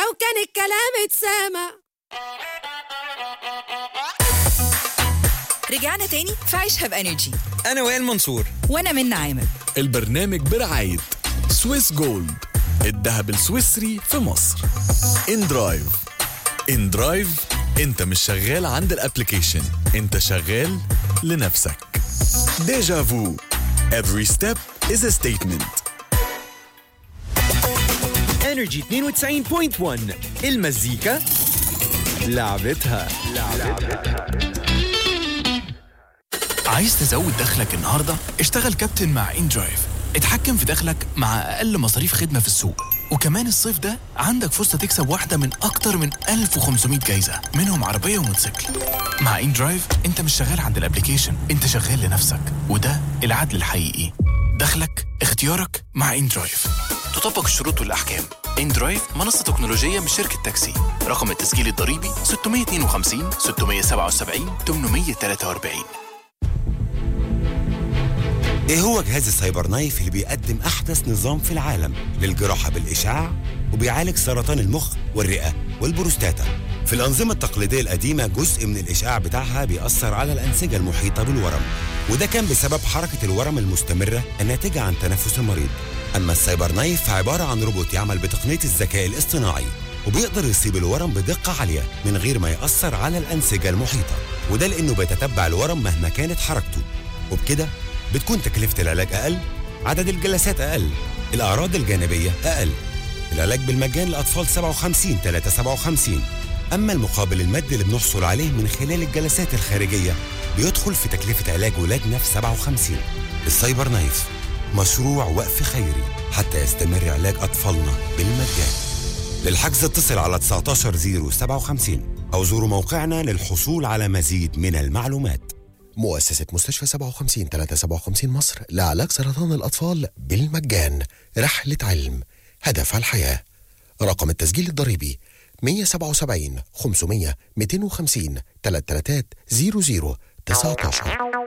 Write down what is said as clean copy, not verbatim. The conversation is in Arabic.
لو كان الكلام اتسامع. رجعنا تاني في عيشها بانرجي. أنا وائل منصور. وانا منى عامر. البرنامج برعاية سويس جولد، الذهب السويسري في مصر. اندرايف. اندرايف، انت مش شغال عند الابليكيشن، انت شغال لنفسك. ديجا فو، every step is a statement. انرجي 92.1 المزيكا لعبتها. عايز تزود دخلك النهاردة؟ اشتغل كابتن مع اندرايف. اتحكم في دخلك مع أقل مصاريف خدمة في السوق. وكمان الصيف ده عندك فرصة تكسب واحدة من أكتر من 1500 جايزة، منهم عربية وموتوسيكل. مع اندرايف انت مش شغال عند الابليكيشن، انت شغال لنفسك، وده العدل الحقيقي. دخلك اختيارك مع اندرايف. تطبق الشروط والأحكام. اندرايف منصة تكنولوجية من شركة تاكسي. رقم التسجيل الضريبي 652 677 843. ايه هو جهاز السايبر نايف اللي بيقدم احدث نظام في العالم للجراحة بالاشعاع وبيعالج سرطان المخ والرئة والبروستاتا. في الانظمة التقليدية القديمة جزء من الاشعاع بتاعها بيأثر على الانسجة المحيطة بالورم، وده كان بسبب حركة الورم المستمرة الناتجة عن تنفس المريض. اما السايبر نايف فعبارة عن روبوت يعمل بتقنية الذكاء الاصطناعي، وبيقدر يصيب الورم بدقة عالية من غير ما يأثر على الانسجة المحيطة، وده لانه بيتتبع الورم مهما كانت حركته. وبكده بتكون تكلفة العلاج أقل، عدد الجلسات أقل، الأعراض الجانبية أقل. العلاج بالمجان لأطفال 57-357. أما المقابل المادي اللي بنحصل عليه من خلال الجلسات الخارجية بيدخل في تكلفة علاج ولادنا في 57. السايبر نايف مشروع وقف خيري حتى يستمر علاج أطفالنا بالمجان. للحجز اتصل على 19057 أو زوروا موقعنا للحصول على مزيد من المعلومات. مؤسسة مستشفى 57-357 مصر لعلاج سرطان الأطفال بالمجان. رحلة علم هدف الحياة. رقم التسجيل الضريبي 177 500 250 333 00 19.